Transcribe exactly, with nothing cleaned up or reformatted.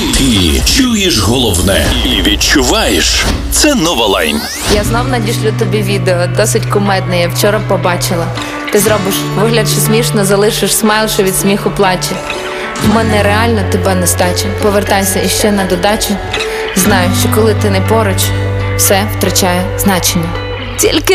Ти чуєш головне і відчуваєш. Це Новалайн. Я знов надішлю тобі відео, досить кумедне, я вчора побачила. Ти зробиш вигляд, що смішно, залишиш смайл, що від сміху плаче. В мене реально тебе нестача. Повертайся іще на додачу. Знаю, що коли ти не поруч, все втрачає значення. Тільки